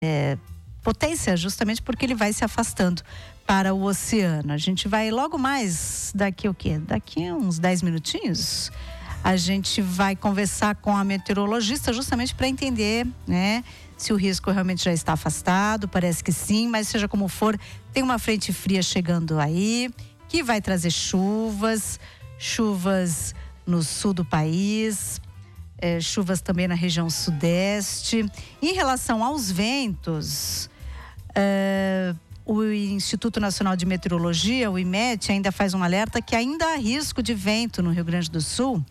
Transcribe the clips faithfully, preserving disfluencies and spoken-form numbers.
é, potência, justamente porque ele vai se afastando para o oceano. A gente vai logo mais, daqui o quê? Daqui a uns dez minutinhos, a gente vai conversar com a meteorologista justamente para entender, né, se o risco realmente já está afastado. Parece que sim, mas seja como for, tem uma frente fria chegando aí, que vai trazer chuvas, chuvas no sul do país, é, chuvas também na região sudeste. Em relação aos ventos, é, o Instituto Nacional de Meteorologia, o I M E T, ainda faz um alerta que ainda há risco de vento no Rio Grande do Sul,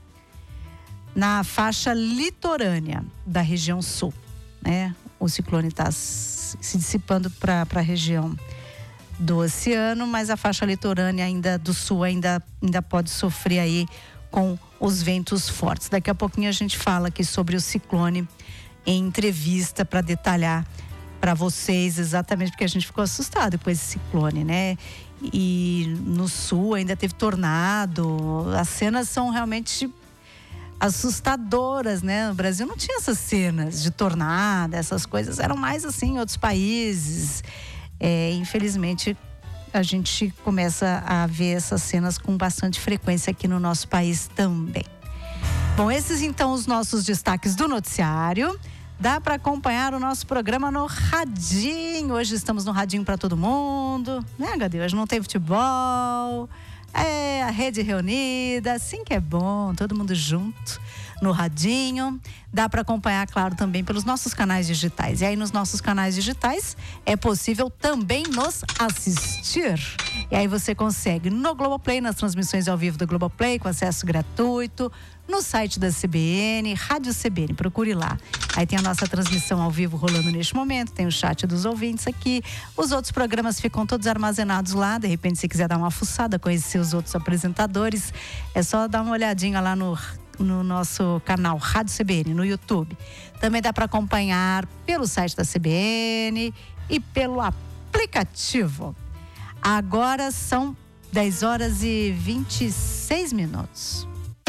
na faixa litorânea da região sul, né? O ciclone está se dissipando para a região do oceano, mas a faixa litorânea ainda do sul ainda, ainda pode sofrer aí com os ventos fortes. Daqui a pouquinho a gente fala aqui sobre o ciclone em entrevista para detalhar para vocês exatamente, porque a gente ficou assustado com esse ciclone, né? E no sul ainda teve tornado. As cenas são realmente assustadoras, né? No Brasil não tinha essas cenas de tornado, essas coisas eram mais assim em outros países. É, infelizmente a gente começa a ver essas cenas com bastante frequência aqui no nosso país também. Bom, esses então os nossos destaques do noticiário. Dá para acompanhar o nosso programa no radinho. Hoje estamos no radinho para todo mundo, né, H D? Hoje não tem futebol. É, a rede reunida, assim que é bom, todo mundo junto no radinho. Dá para acompanhar, claro, também pelos nossos canais digitais. E aí nos nossos canais digitais é possível também nos assistir. E aí você consegue no Globoplay, nas transmissões ao vivo do Globoplay, com acesso gratuito, no site da C B N, Rádio C B N, procure lá. Aí tem a nossa transmissão ao vivo rolando neste momento, tem o chat dos ouvintes aqui. Os outros programas ficam todos armazenados lá. De repente, se quiser dar uma fuçada, conhecer os outros apresentadores, é só dar uma olhadinha lá no, no nosso canal Rádio C B N, no YouTube. Também dá para acompanhar pelo site da C B N e pelo aplicativo. Agora são dez horas e vinte e seis minutos.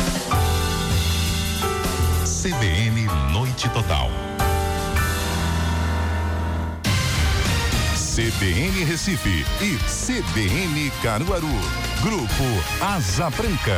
C B N Noite Total. C B N Recife e C B N Caruaru. Grupo Asa Branca.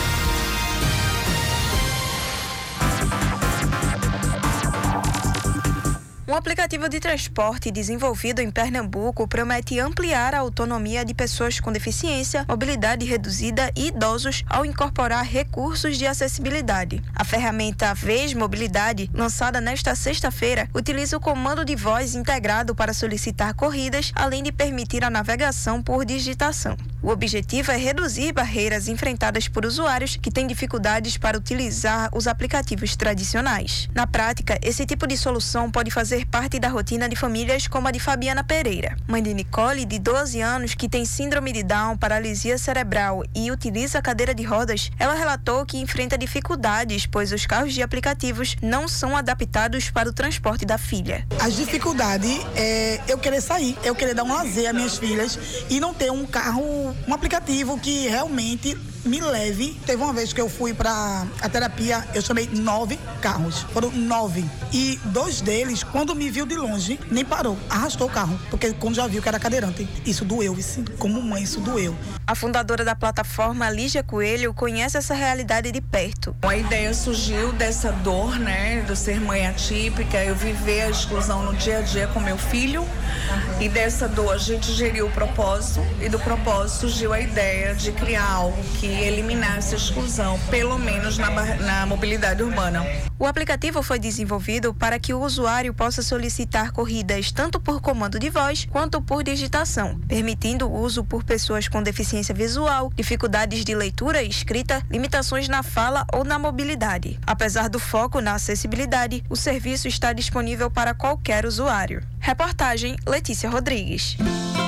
Um aplicativo de transporte desenvolvido em Pernambuco promete ampliar a autonomia de pessoas com deficiência, mobilidade reduzida e idosos ao incorporar recursos de acessibilidade. A ferramenta Vez Mobilidade, lançada nesta sexta-feira, utiliza o comando de voz integrado para solicitar corridas, além de permitir a navegação por digitação. O objetivo é reduzir barreiras enfrentadas por usuários que têm dificuldades para utilizar os aplicativos tradicionais. Na prática, esse tipo de solução pode fazer parte da rotina de famílias como a de Fabiana Pereira, mãe de Nicole, de doze anos, que tem síndrome de Down, paralisia cerebral e utiliza a cadeira de rodas. Ela relatou que enfrenta dificuldades, pois os carros de aplicativos não são adaptados para o transporte da filha. As dificuldades é eu querer sair, eu querer dar um lazer às minhas filhas e não ter um carro, um aplicativo que realmente me leve. Teve uma vez que eu fui para a terapia, eu chamei nove carros, foram nove. E dois deles, quando me viu de longe, nem parou, arrastou o carro, porque quando já viu que era cadeirante, isso doeu, isso, como mãe, isso doeu. A fundadora da plataforma, Lígia Coelho, conhece essa realidade de perto. A ideia surgiu dessa dor, né, de ser mãe atípica, eu viver a exclusão no dia a dia com meu filho, e dessa dor a gente geriu o propósito, e do propósito surgiu a ideia de criar algo que eliminasse a exclusão, pelo menos na, na mobilidade urbana. O aplicativo foi desenvolvido para que o usuário possa solicitar corridas tanto por comando de voz quanto por digitação, permitindo o uso por pessoas com deficiência visual, dificuldades de leitura e escrita, limitações na fala ou na mobilidade. Apesar do foco na acessibilidade, o serviço está disponível para qualquer usuário. Reportagem Letícia Rodrigues.